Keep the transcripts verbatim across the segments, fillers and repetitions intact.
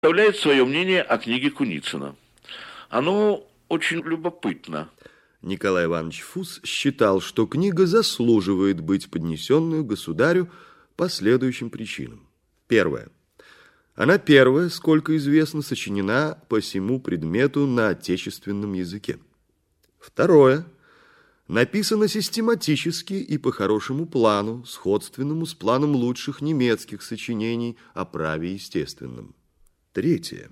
Представляет свое мнение о книге Куницына. Оно очень любопытно. Николай Иванович Фус считал, что книга заслуживает быть поднесенную государю по следующим причинам. Первое. Она первая, сколько известно, сочинена по сему предмету на отечественном языке. Второе. Написана систематически и по хорошему плану, сходственному с планом лучших немецких сочинений о праве естественном. Третье.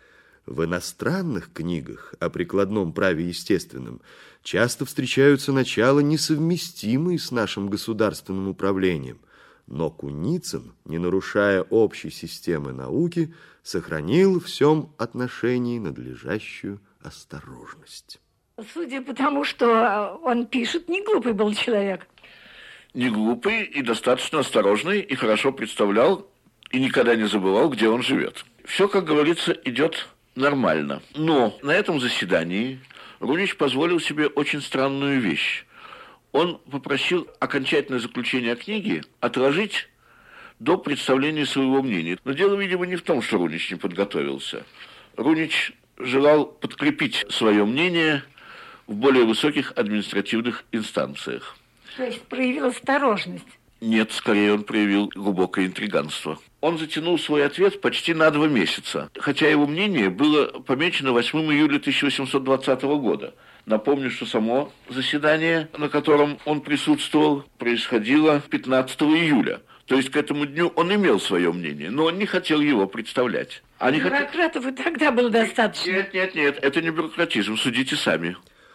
В иностранных книгах о прикладном праве естественном часто встречаются начала, несовместимые с нашим государственным управлением, но Куницын, не нарушая общей системы науки, сохранил в всем отношении надлежащую осторожность. Судя по тому, что он пишет, не глупый был человек. Не глупый и достаточно осторожный, и хорошо представлял, и никогда не забывал, где он живет. Все, как говорится, идет нормально. Но на этом заседании Рунич позволил себе очень странную вещь. Он попросил окончательное заключение книги отложить до представления своего мнения. Но дело, видимо, не в том, что Рунич не подготовился. Рунич желал подкрепить свое мнение в более высоких административных инстанциях. То есть проявил осторожность? Нет, скорее он проявил глубокое интриганство. Он затянул свой ответ почти на два месяца, хотя его мнение было помечено восьмого июля тысяча восемьсот двадцатого года. Напомню, что само заседание, на котором он присутствовал, происходило пятнадцатого июля. То есть к этому дню он имел свое мнение, но он не хотел его представлять. А бюрократов и тогда было достаточно. Нет, нет, нет, это не бюрократизм, судите сами.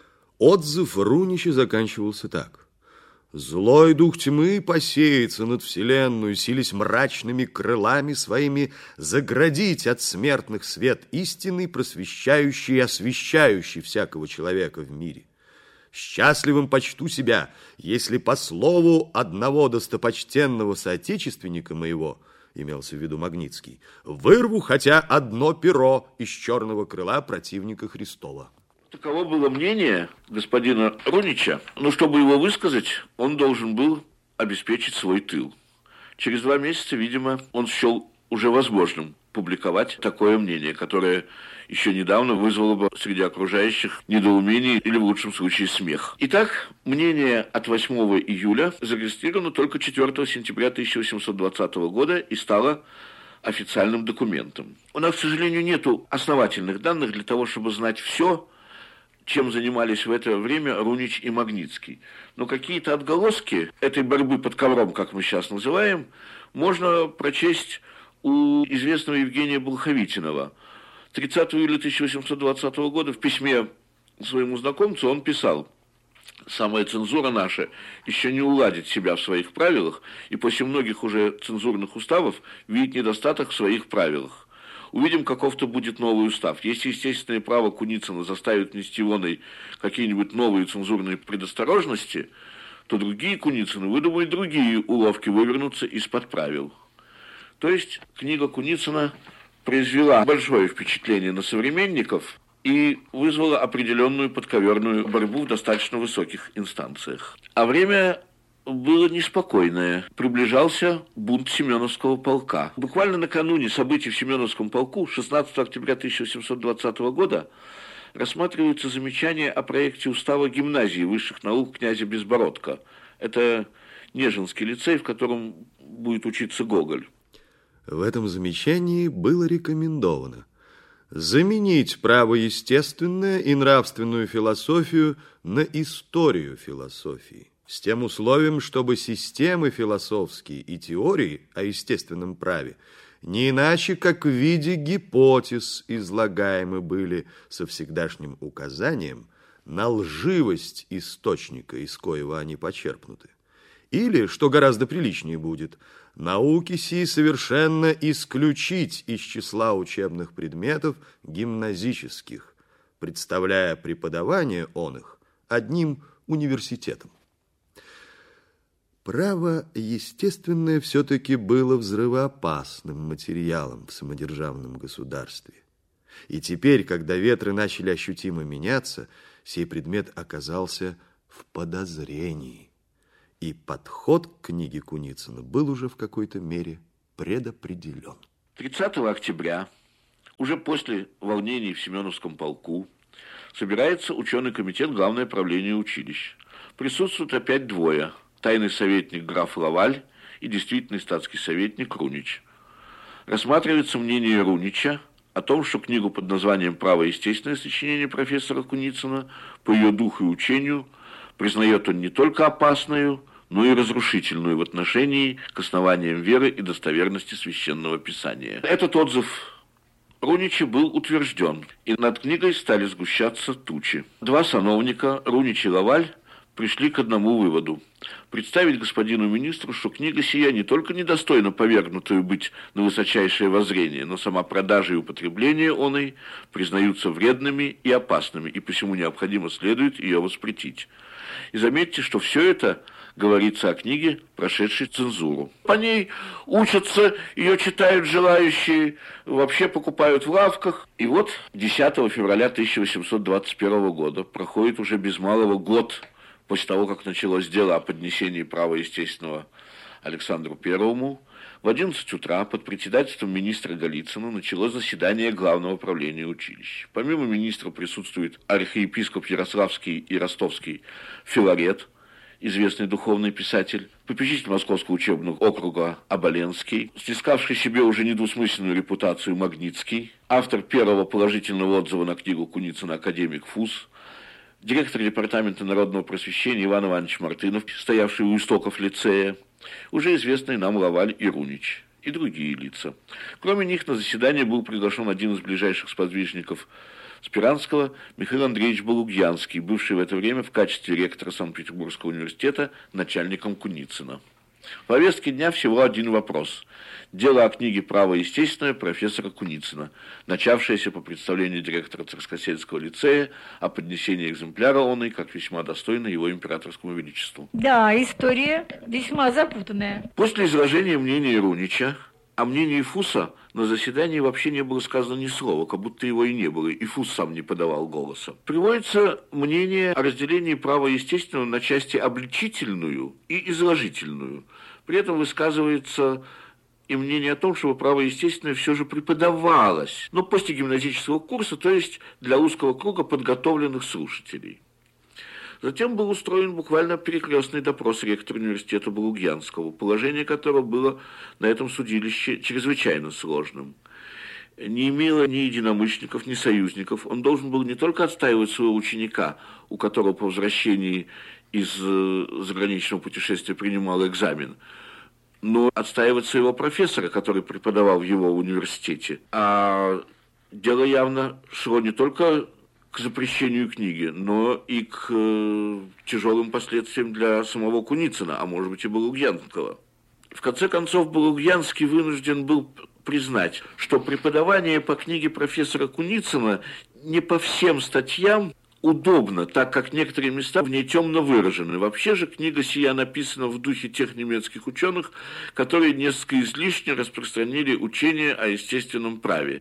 Отзыв Рунича заканчивался так. «Злой дух тьмы посеется над вселенную, силясь мрачными крылами своими заградить от смертных свет истинный, просвещающий и освещающий всякого человека в мире. Счастливым почту себя, если по слову одного достопочтенного соотечественника моего, имелся в виду Магнитский, вырву хотя одно перо из черного крыла противника Христова». Таково было мнение господина Рунича, но чтобы его высказать, он должен был обеспечить свой тыл. Через два месяца, видимо, он счел уже возможным публиковать такое мнение, которое еще недавно вызвало бы среди окружающих недоумение или в лучшем случае смех. Итак, мнение от восьмого июля зарегистрировано только четвёртого сентября тысяча восемьсот двадцатого года и стало официальным документом. У нас, к сожалению, нет основательных данных для того, чтобы знать все, чем занимались в это время Рунич и Магнитский. Но какие-то отголоски этой борьбы под ковром, как мы сейчас называем, можно прочесть у известного Евгения Болховитинова. тридцатого июля тысяча восемьсот двадцатого года в письме своему знакомцу он писал: «Самая цензура наша еще не уладит себя в своих правилах, и после многих уже цензурных уставов видит недостаток в своих правилах. Увидим, каков-то будет новый устав. Если естественное право Куницына заставит внести воной какие-нибудь новые цензурные предосторожности, то другие Куницыны выдумают другие уловки вывернуться из-под правил». То есть книга Куницына произвела большое впечатление на современников и вызвала определенную подковерную борьбу в достаточно высоких инстанциях. А время было неспокойное. Приближался бунт Семеновского полка. Буквально накануне событий в Семеновском полку, шестнадцатого октября тысяча восемьсот двадцатого года, рассматриваются замечания о проекте устава гимназии высших наук князя Безбородко. Это Нежинский лицей, в котором будет учиться Гоголь. В этом замечании было рекомендовано заменить право естественное и нравственную философию на историю философии, с тем условием, чтобы системы философские и теории о естественном праве не иначе, как в виде гипотез излагаемы были со всегдашним указанием на лживость источника, из коего они почерпнуты. Или, что гораздо приличнее будет, науки сии совершенно исключить из числа учебных предметов гимназических, представляя преподавание он их одним университетом. Право естественное все-таки было взрывоопасным материалом в самодержавном государстве. И теперь, когда ветры начали ощутимо меняться, сей предмет оказался в подозрении. И подход к книге Куницына был уже в какой-то мере предопределен. тридцатого октября Уже после волнений в Семеновском полку собирается ученый комитет Главное правление училищ. Присутствуют опять двое. Тайный советник граф Лаваль и действительный статский советник Рунич. Рассматривается мнение Рунича о том, что книгу под названием «Право и естественное сочинение» профессора Куницына по ее духу и учению признает он не только опасную, но и разрушительную в отношении к основаниям веры и достоверности священного писания. Этот отзыв Рунича был утвержден, и над книгой стали сгущаться тучи. Два сановника, Рунич и Лаваль, пришли к одному выводу: представить господину министру, что книга сия не только недостойна повергнутую быть на высочайшее воззрение, но сама продажа и употребление оной признаются вредными и опасными, и посему необходимо следует ее воспретить. И заметьте, что все это говорится о книге, прошедшей цензуру. По ней учатся, ее читают желающие, вообще покупают в лавках. И вот десятого февраля тысяча восемьсот двадцать первого года, проходит уже без малого год после того, как началось дело о поднесении права естественного Александру Первому, в одиннадцать утра под председательством министра Голицына началось заседание Главного правления училищ. Помимо министра присутствует архиепископ Ярославский и Ростовский Филарет, известный духовный писатель, попечитель Московского учебного округа Оболенский, снискавший себе уже недвусмысленную репутацию Магнитский, автор первого положительного отзыва на книгу Куницына академик Фус, директор департамента народного просвещения Иван Иванович Мартынов, стоявший у истоков лицея, уже известный нам Лаваль и Рунич, и другие лица. Кроме них на заседание был приглашен один из ближайших сподвижников Спиранского, Михаил Андреевич Балугьянский, бывший в это время в качестве ректора Санкт-Петербургского университета начальником Куницына. В повестке дня всего один вопрос. Дело о книге «Право естественное» профессора Куницына, начавшееся по представлению директора Царскосельского лицея о поднесении экземпляра оной, как весьма достойно его императорскому величеству. Да, история весьма запутанная. После изложения мнения Рунича, о мнении Фуса на заседании вообще не было сказано ни слова, как будто его и не было, и Фус сам не подавал голоса. Приводится мнение о разделении права естественного на части обличительную и изложительную. При этом высказывается и мнение о том, чтобы право естественное все же преподавалось, но после гимназического курса, то есть для узкого круга подготовленных слушателей. Затем был устроен буквально перекрестный допрос ректора университета Балугьянского, положение которого было на этом судилище чрезвычайно сложным. Не имело ни единомышленников, ни союзников. Он должен был не только отстаивать своего ученика, у которого по возвращении из заграничного путешествия принимал экзамен, но отстаивать своего профессора, который преподавал в его университете. А дело явно шло не только к запрещению книги, но и к э, тяжелым последствиям для самого Куницына, а может быть и Балугьянского. В конце концов, Балугьянский вынужден был признать, что преподавание по книге профессора Куницына не по всем статьям удобно, так как некоторые места в ней темно выражены. Вообще же книга сия написана в духе тех немецких ученых, которые несколько излишне распространили учение о естественном праве.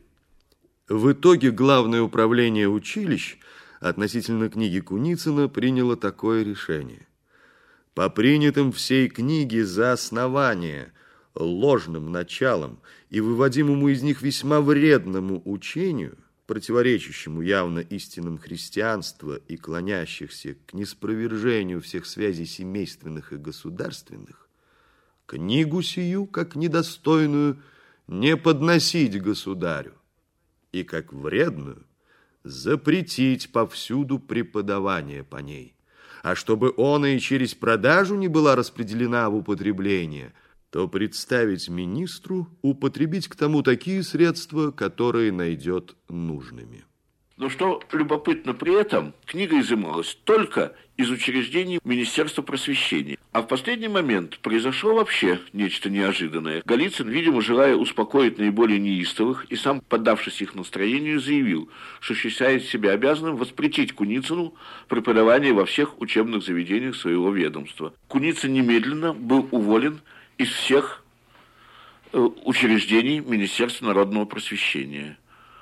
В итоге Главное управление училищ относительно книги Куницына приняло такое решение. По принятым всей книге за основание ложным началам и выводимому из них весьма вредному учению, противоречащему явно истинам христианства и клонящихся к неспровержению всех связей семейственных и государственных, книгу сию, как недостойную, не подносить государю, и как вредную запретить повсюду преподавание по ней. А чтобы она и через продажу не была распределена в употребление, то представить министру употребить к тому такие средства, которые найдет нужными. Но что любопытно при этом, книга изымалась только из учреждений Министерства просвещения. А в последний момент произошло вообще нечто неожиданное. Голицын, видимо, желая успокоить наиболее неистовых и сам, поддавшись их настроению, заявил, что считает себя обязанным воспретить Куницыну преподавание во всех учебных заведениях своего ведомства. Куницын немедленно был уволен из всех э, учреждений Министерства народного просвещения.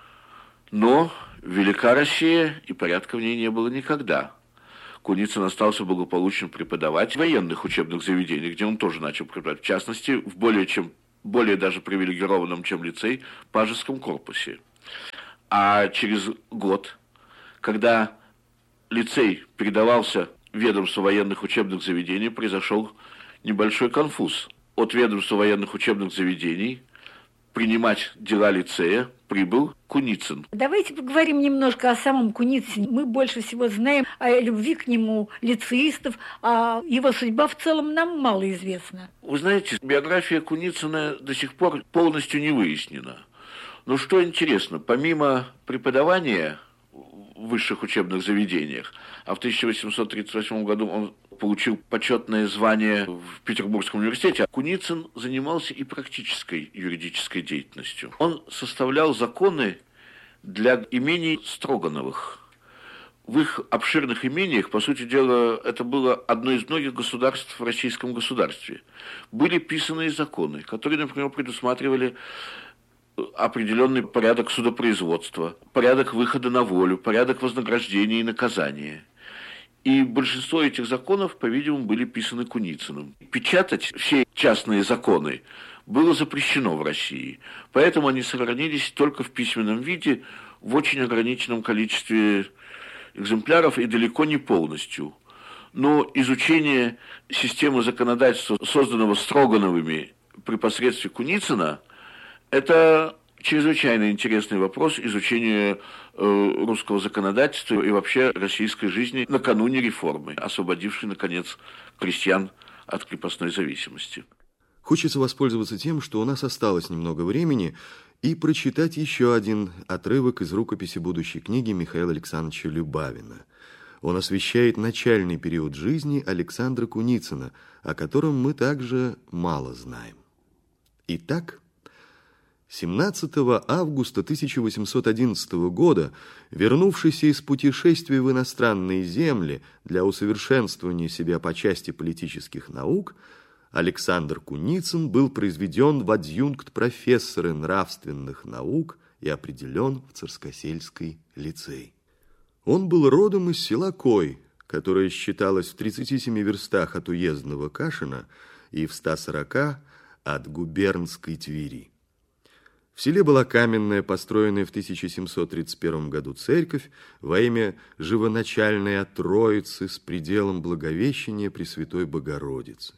Но велика Россия, и порядка в ней не было никогда. Куницын остался благополучно преподавать в военных учебных заведениях, где он тоже начал преподавать, в частности, в более, чем, более даже привилегированном, чем лицей, Пажеском корпусе. А через год, когда лицей передавался ведомству военных учебных заведений, произошел небольшой конфуз. От ведомства военных учебных заведений принимать дела лицея прибыл Куницын. Давайте поговорим немножко о самом Куницыне. Мы больше всего знаем о любви к нему лицеистов, а его судьба в целом нам мало известна. Вы знаете, биография Куницына до сих пор полностью не выяснена. Но что интересно, помимо преподавания в высших учебных заведениях, а в тысяча восемьсот тридцать восьмом году он получил почетное звание в Петербургском университете, Куницын занимался и практической юридической деятельностью. Он составлял законы для имений Строгановых. В их обширных имениях, по сути дела, это было одно из многих государств в российском государстве. Были писанные законы, которые, например, предусматривали определенный порядок судопроизводства, порядок выхода на волю, порядок вознаграждения и наказания. И большинство этих законов, по-видимому, были писаны Куницыным. Печатать все частные законы было запрещено в России, поэтому они сохранились только в письменном виде в очень ограниченном количестве экземпляров и далеко не полностью. Но изучение системы законодательства, созданного Строгановыми при посредстве Куницына, это чрезвычайно интересный вопрос изучения э, русского законодательства и вообще российской жизни накануне реформы, освободившей, наконец, крестьян от крепостной зависимости. Хочется воспользоваться тем, что у нас осталось немного времени, и прочитать еще один отрывок из рукописи будущей книги Михаила Александровича Любавина. Он освещает начальный период жизни Александра Куницына, о котором мы также мало знаем. Итак, семнадцатого августа тысяча восемьсот одиннадцатого года, вернувшийся из путешествия в иностранные земли для усовершенствования себя по части политических наук, Александр Куницын был произведен в адъюнкт профессора нравственных наук и определен в Царскосельский лицей. Он был родом из села Кой, которое считалось в тридцати семи верстах от уездного Кашина и в ста сорока от губернской Твери. В селе была каменная, построенная в тысяча семьсот тридцать первом году церковь во имя живоначальной Троицы с пределом Благовещения Пресвятой Богородицы.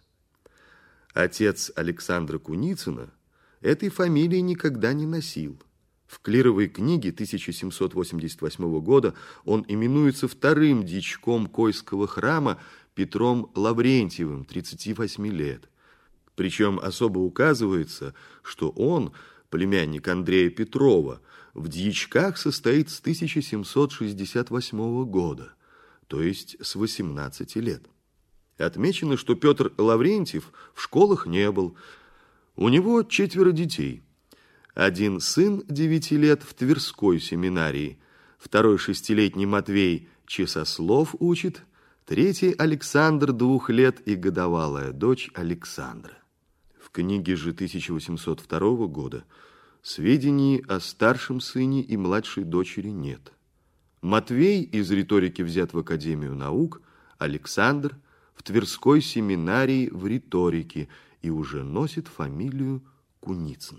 Отец Александра Куницына этой фамилии никогда не носил. В клировой книге тысяча семьсот восемьдесят восьмого года он именуется вторым дьячком Койского храма Петром Лаврентьевым, тридцати восьми лет. Причем особо указывается, что он, племянник Андрея Петрова, в дьячках состоит с тысяча семьсот шестьдесят восьмого года, то есть с восемнадцати лет. Отмечено, что Петр Лаврентьев в школах не был. У него четверо детей. Один сын девяти лет в Тверской семинарии, второй шестилетний Матвей часослов учит, третий Александр двух лет и годовалая дочь Александра. В книге же тысяча восемьсот второго года сведений о старшем сыне и младшей дочери нет. Матвей из риторики взят в Академию наук, Александр в Тверской семинарии в риторике и уже носит фамилию Куницын.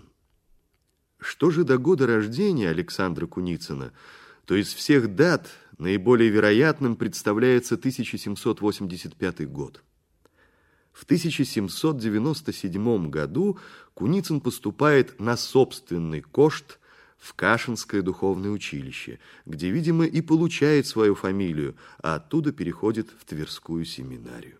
Что же до года рождения Александра Куницына, то из всех дат наиболее вероятным представляется тысяча семьсот восемьдесят пятый год. В тысяча семьсот девяносто седьмом году Куницын поступает на собственный кошт в Кашинское духовное училище, где, видимо, и получает свою фамилию, а оттуда переходит в Тверскую семинарию.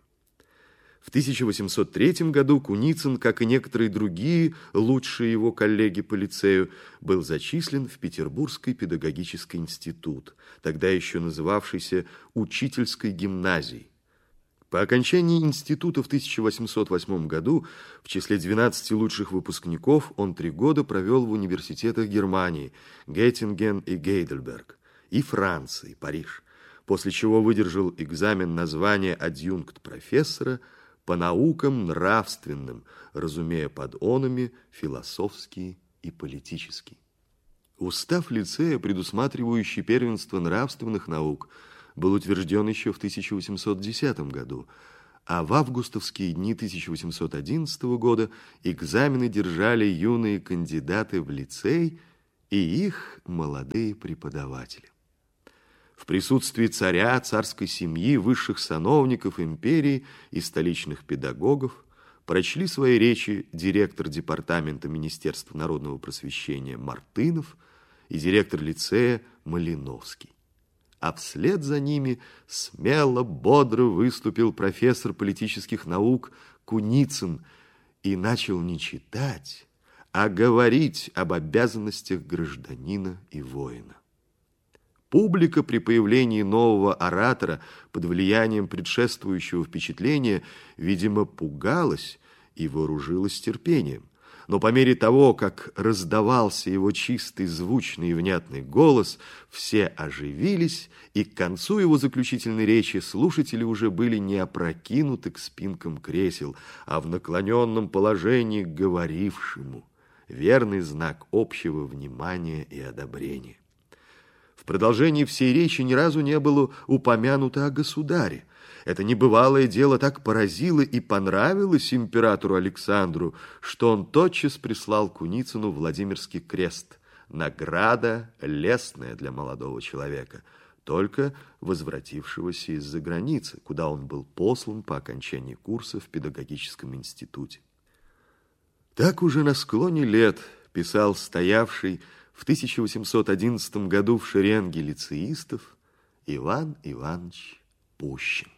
В тысяча восемьсот третьем году Куницын, как и некоторые другие лучшие его коллеги по лицею, был зачислен в Петербургский педагогический институт, тогда еще называвшийся Учительской гимназией. По окончании института в тысяча восемьсот восьмом году в числе двенадцати лучших выпускников он три года провел в университетах Германии, Геттинген и Гейдельберг, и Франции, Париж, после чего выдержал экзамен на звание адъюнкт-профессора по наукам нравственным, разумея под онами философские и политические. Устав лицея, предусматривающий первенство нравственных наук, был утвержден еще в тысяча восемьсот десятом году, а в августовские дни тысяча восемьсот одиннадцатого года экзамены держали юные кандидаты в лицей и их молодые преподаватели. В присутствии царя, царской семьи, высших сановников империи и столичных педагогов прочли свои речи директор департамента Министерства народного просвещения Мартынов и директор лицея Малиновский. А вслед за ними смело, бодро выступил профессор политических наук Куницын и начал не читать, а говорить об обязанностях гражданина и воина. Публика при появлении нового оратора под влиянием предшествующего впечатления, видимо, пугалась и вооружилась терпением. Но по мере того, как раздавался его чистый, звучный и внятный голос, все оживились, и к концу его заключительной речи слушатели уже были не опрокинуты к спинкам кресел, а в наклоненном положении к говорившему, верный знак общего внимания и одобрения. В продолжении всей речи ни разу не было упомянуто о государе. Это небывалое дело так поразило и понравилось императору Александру, что он тотчас прислал Куницыну Владимирский крест, награда лестная для молодого человека, только возвратившегося из-за границы, куда он был послан по окончании курса в педагогическом институте. Так уже на склоне лет писал стоявший в тысяча восемьсот одиннадцатом году в шеренге лицеистов Иван Иванович Пущин.